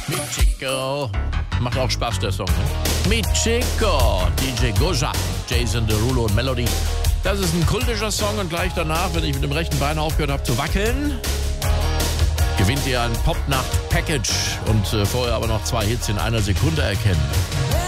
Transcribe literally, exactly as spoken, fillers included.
Mit Chico. Macht auch Spaß, der Song, ne? Mit Chico. D J Goja, Jason Derulo und Melody. Das ist ein kultischer Song und gleich danach, wenn ich mit dem rechten Bein aufgehört habe zu wackeln, gewinnt ihr ein Pop-Nacht-Package und äh, vorher aber noch zwei Hits in einer Sekunde erkennen.